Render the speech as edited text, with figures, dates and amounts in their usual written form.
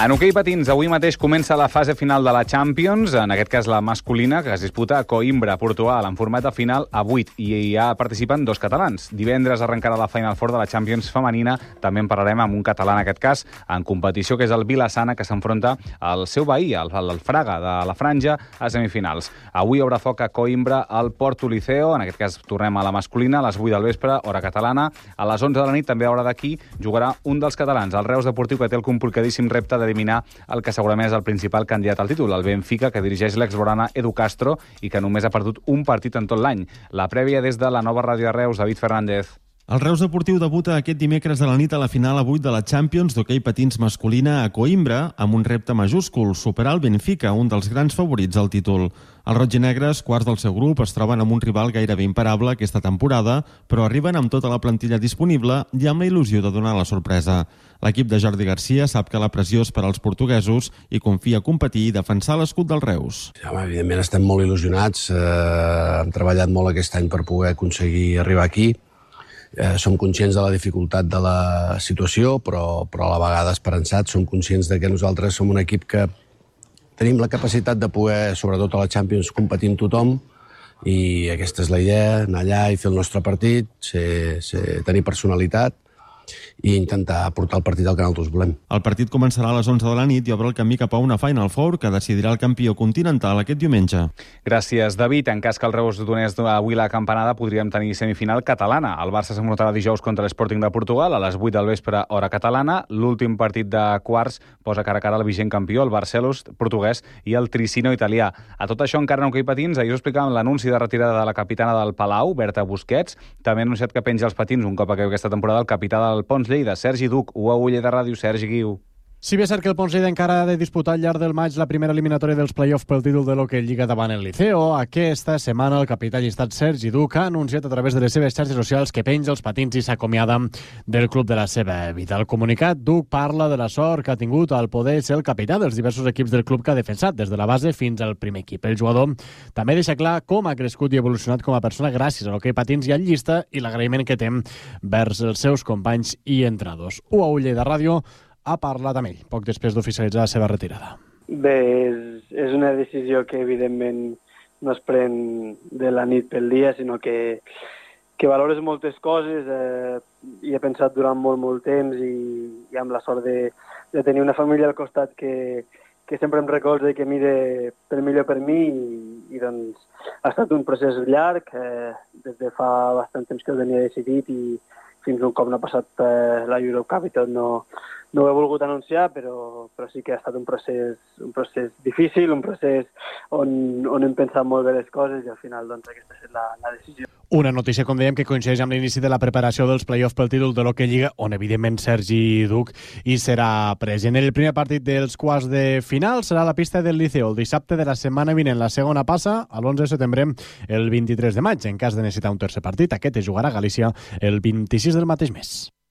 En hoquei patins, avui mateix comença la fase final de la Champions, en aquest cas la masculina, que es disputa a Coimbra, Portugal, en format de final a 8, i ja participen 2 catalans. Divendres arrencarà la Final Four de la Champions femenina, també en parlarem amb un català, en aquest cas, en competició, que és el Vilassana, que s'enfronta al seu veí, el Fraga, de la Franja, a semifinals. Avui obre foc a Coimbra al Porto Liceo, en aquest cas tornem a la masculina, a les 8 del vespre, hora catalana. A les 11 de la nit, també a hora d'aquí, jugarà un dels catalans, el Reus Deportiu, que té el complicadíssim repte d'eliminar el que segurament és el principal candidat al títol, el Benfica, que dirigeix l'exblaugrana Edu Castro i que només ha perdut un partit en tot l'any. La prèvia des de la nova ràdio de Reus, David Fernández. El Reus Deportiu debuta aquest dimecres a la nit a la final a 8 de la Champions d'hoquei patins masculina a Coimbra amb un repte majúscul, superar el Benfica, un dels grans favorits al títol. Els roig i negres, quarts del seu grup, es troben amb un rival gairebé imparable aquesta temporada, però arriben amb tota la plantilla disponible i amb la il·lusió de donar la sorpresa. L'equip de Jordi Garcia sap que la pressió és per als portuguesos i confia a competir i defensar l'escut del Reus. Home, evidentment estem molt il·lusionats, hem treballat molt aquest any per poder aconseguir arribar aquí. Som conscients de la dificultat de la situació, però a la vegada esperançats. Som conscients de que nosaltres som un equip que tenim la capacitat de poder, sobretot a la Champions, competir amb tothom, i aquesta és la idea, anar allà i fer el nostre partit, tenir personalitat i intentar portar el partit al que nosaltres volem. El partit començarà a les 11 de la nit i obre el camí cap a una Final Four que decidirà el campió continental aquest diumenge. Gràcies, David. En cas que el Reus donés avui la campanada, podríem tenir semifinal catalana. El Barça s'enfrontarà dijous contra l'Sporting de Portugal a les 8 del vespre, hora catalana. L'últim partit de quarts posa cara a cara el vigent campió, el Barcelos portuguès, i el Tricino italià. A tot això, encara en hoquei patins, ahir us explicàvem l'anunci de retirada de la capitana del Palau, Berta Busquets. També ha anunciat que penja els patins un cop acabi aquesta temporada el capità del Pons Lleida, Sergi Duc. UAU Lleida Ràdio, Sergi Guiu. Si bé és cert que el Pons Lleida encara ha de disputar al llarg del maig la primera eliminatòria dels play-off pel títol de l'hoquei Lliga davant el Liceo, aquesta setmana el capità llistat Sergi Duc ha anunciat a través de les seves xarxes socials que penja els patins i s'acomiada del club de la seva vida. Al comunicat, Duc parla de la sort que ha tingut al poder ser el capità dels diversos equips del club que ha defensat, des de la base fins al primer equip. El jugador també deixa clar com ha crescut i evolucionat com a persona gràcies a l'hoquei patins i al llista i l'agraïment que té vers els seus companys i entrenadors. UAU Lleida Ràdio ha parlat amb ell, poc després d'oficialitzar la seva retirada. Bé, és una decisió que evidentment no es pren de la nit pel dia, sinó que valores moltes coses i he pensat durant molt temps i amb la sort de tenir una família al costat que sempre em recolza i que mire per millor per mi i doncs ha estat un procés llarg, des de fa bastant temps que ho tenia decidit i fins un cop no ha passat la Europe Capital no ho he volgut anunciar, però sí que ha estat un procés difícil, un procés on hem pensat molt bé les coses i al final doncs aquesta és la decisió. Una notícia, com dèiem, que coincideix amb l'inici de la preparació dels play-offs pel títol de l'hoquei Lliga, on evidentment Sergi Duc hi serà present. El primer partit dels quarts de final serà a la pista del Liceu el dissabte de la setmana vinent. La segona passa a l'11 de setembre el 23 de maig. En cas de necessitar un tercer partit, aquest es jugarà a Galícia el 26 del mateix mes.